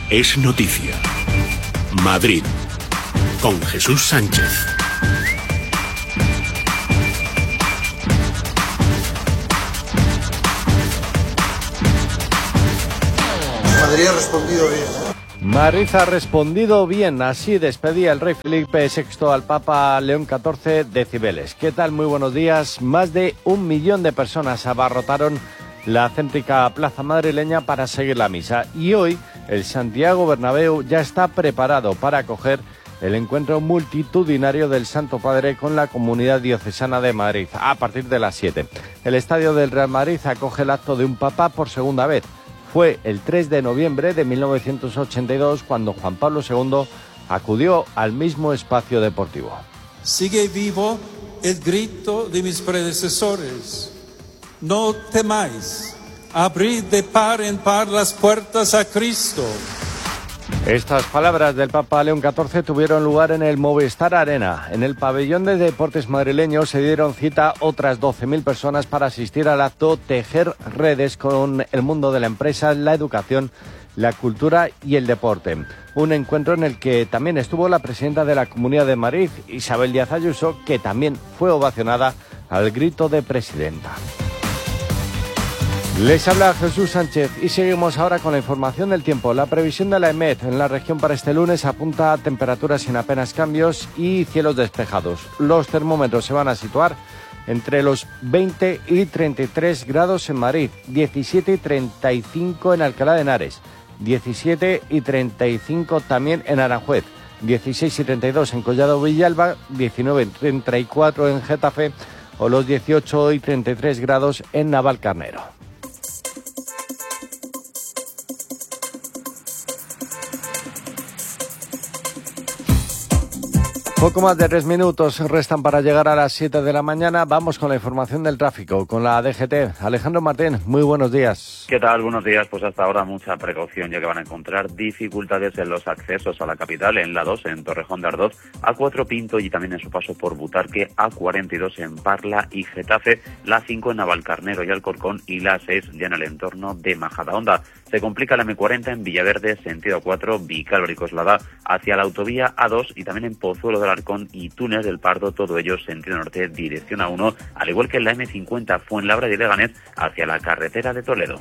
es noticia. Madrid, con Jesús Sánchez. Madrid ha respondido bien. Madrid ha respondido bien, así despedía el rey Felipe VI al Papa León XIV de Cibeles. ¿Qué tal? Muy buenos días. Más de 1 millón de personas abarrotaron la céntrica plaza madrileña para seguir la misa. Y hoy el Santiago Bernabéu ya está preparado para acoger el encuentro multitudinario del Santo Padre con la Comunidad Diocesana de Madrid a partir de las 7. El estadio del Real Madrid acoge el acto de un papa por segunda vez. Fue el 3 de noviembre de 1982 cuando Juan Pablo II acudió al mismo espacio deportivo. Sigue vivo el grito de mis predecesores. No temáis, abrid de par en par las puertas a Cristo. Estas palabras del Papa León XIV tuvieron lugar en el Movistar Arena. En el pabellón de deportes madrileño se dieron cita otras 12.000 personas para asistir al acto Tejer Redes con el mundo de la empresa, la educación, la cultura y el deporte. Un encuentro en el que también estuvo la presidenta de la Comunidad de Madrid, Isabel Díaz Ayuso, que también fue ovacionada al grito de presidenta. Les habla Jesús Sánchez y seguimos ahora con la información del tiempo. La previsión de la EMET en la región para este lunes apunta a temperaturas sin apenas cambios y cielos despejados. Los termómetros se van a situar entre los 20 y 33 grados en Madrid, 17 y 35 en Alcalá de Henares, 17 y 35 también en Aranjuez, 16 y 32 en Collado Villalba, 19 y 34 en Getafe o los 18 y 33 grados en Navalcarnero. Poco más de 3 minutos restan para llegar a las 7 de la mañana. Vamos con la información del tráfico, con la DGT. Alejandro Martín, muy buenos días. ¿Qué tal? Buenos días. Pues hasta ahora mucha precaución, ya que van a encontrar dificultades en los accesos a la capital, en la 2, en Torrejón de Ardoz, A4 Pinto y también en su paso por Butarque, A42 en Parla y Getafe, la 5 en Navalcarnero y Alcorcón y la 6 ya en el entorno de Majadahonda. Se complica la M40 en Villaverde, sentido 4, Vicálvaro y Coslada, hacia la autovía A2 y también en Pozuelo del Arcón y Túnez del Pardo, todo ello sentido norte, dirección A1, al igual que en la M50 Fuenlabrada y Leganés hacia la carretera de Toledo.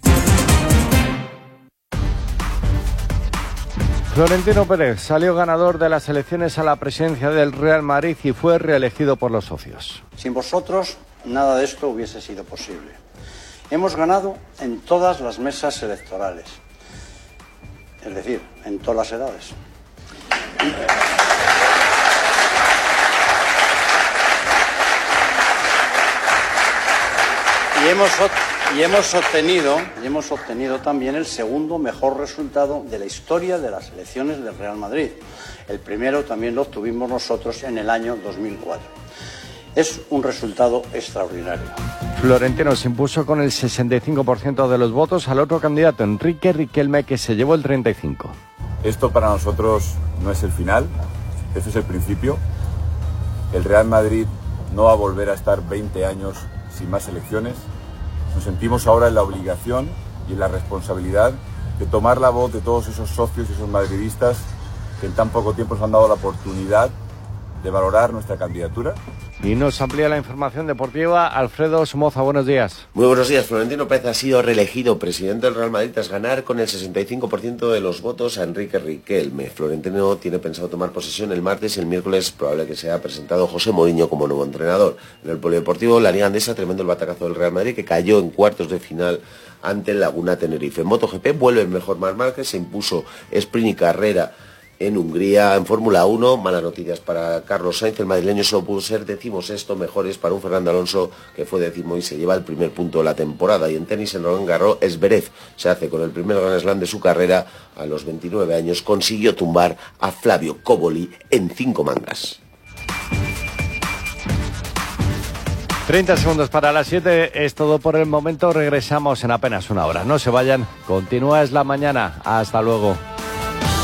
Florentino Pérez salió ganador de las elecciones a la presidencia del Real Madrid y fue reelegido por los socios. Sin vosotros, nada de esto hubiese sido posible. Hemos ganado en todas las mesas electorales, es decir, en todas las edades. Y hemos obtenido también el segundo mejor resultado de la historia de las elecciones del Real Madrid. El primero también lo obtuvimos nosotros en el año 2004. Es un resultado extraordinario. Florentino se impuso con el 65% de los votos al otro candidato, Enrique Riquelme, que se llevó el 35%. Esto para nosotros no es el final, esto es el principio. El Real Madrid no va a volver a estar 20 años sin más elecciones. Nos sentimos ahora en la obligación y en la responsabilidad de tomar la voz de todos esos socios y esos madridistas que en tan poco tiempo nos han dado la oportunidad de valorar nuestra candidatura. Y nos amplía la información deportiva Alfredo Somoza. Buenos días. Muy buenos días. Florentino Pérez ha sido reelegido presidente del Real Madrid tras ganar con el 65% de los votos a Enrique Riquelme. Florentino tiene pensado tomar posesión el martes y el miércoles probable que sea presentado José Mourinho como nuevo entrenador. En el polideportivo, la Liga Andesa, tremendo el batacazo del Real Madrid que cayó en cuartos de final ante el Laguna Tenerife. En MotoGP vuelve el mejor Marc Márquez, se impuso sprint y carrera en Hungría. En Fórmula 1, malas noticias para Carlos Sainz, el madrileño solo pudo ser 16º, mejores para un Fernando Alonso que fue 10º y se lleva el primer punto de la temporada. Y en tenis, en Roland Garros, Zverev se hace con el primer Grand Slam de su carrera. A los 29 años consiguió tumbar a Flavio Cobolli en 5 mangas. 30 segundos para las 7, es todo por el momento, regresamos en apenas una hora. No se vayan, continúa Es la Mañana, hasta luego.